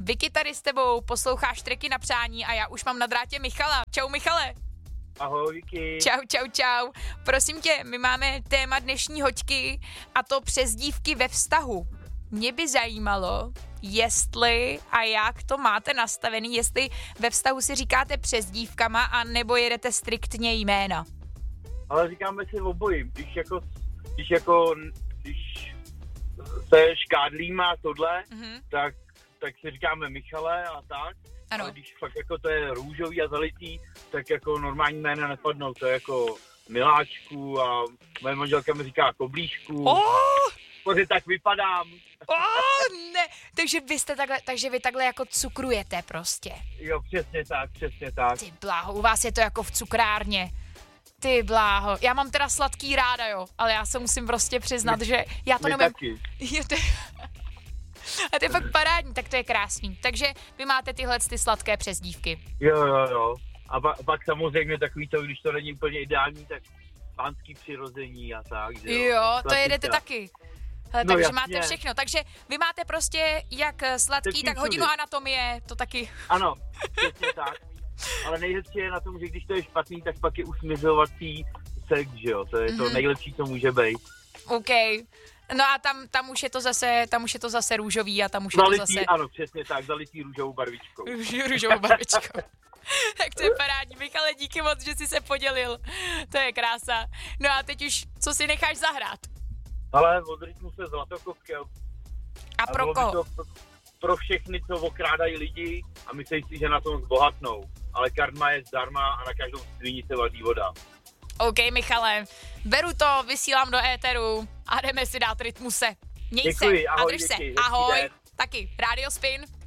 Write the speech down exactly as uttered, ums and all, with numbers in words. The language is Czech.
Vicky tady s tebou, posloucháš tracky na přání a já už mám na drátě Michala. Čau Michale. Ahoj Vicky. Čau, čau, čau. Prosím tě, my máme téma dnešní hoďky a to přezdívky ve vztahu. Mě by zajímalo, jestli a jak to máte nastavený, jestli ve vztahu si říkáte přezdívkama a nebo jedete striktně jména. Ale říkáme si obojím, když jako, když jako, když se škádlím a tohle, mm-hmm. tak, tak si říkáme Michale a tak. Ano. Ale když fakt jako to je růžový a zalitý, tak jako normální jména nepadnou, to je jako Miláčku a moje manželka mi říká Koblíšku. Oh! Protože tak vypadám. Oh, ne, takže vy jste takhle, takže vy takhle jako cukrujete prostě. Jo, přesně tak, přesně tak. Ty bláho, u vás je to jako v cukrárně. Ty bláho, já mám teda sladký ráda, jo, ale já se musím prostě přiznat, my, že já to nemám. Taky. A to je fakt parádní, tak to je krásný. Takže vy máte tyhle ty sladké přezdívky. Jo, jo, jo. A pak, pak samozřejmě takový to, když to není úplně ideální, tak pánský přirození a tak, že jo. Jo, to jedete taky. Hele, no, takže jasně. máte všechno. Takže vy máte prostě jak sladký, tak hodinu anatomie, to taky. Ano, přesně tak. Ale nejhezčí je na tom, že když to je špatný, tak pak je usměřovací sex, že jo. To je mm-hmm. to nejlepší, co může být. OK. No a tam, tam už je to zase, tam už je to zase růžový a tam už zalitý, je to zase... Ano, přesně tak, zalitý růžovou barvičkou. Růžovou barvičkou. Tak to je parádní. Michale, díky moc, že jsi se podělil. To je krása. No a teď už, co si necháš zahrát? Ale od rytmu se Zlatokopkel. A pro koho? To pro všechny, co okrádají lidi a myslí si, že na tom zbohatnou. Ale karma je zdarma a na každou svíni se vaří voda. OK, Michale, beru to, vysílám do éteru a jdeme si dát rytmuse. Měj Děkuji, se ahoj, a drž se. děkuji, Ahoj. den. Taky, Radio Spin.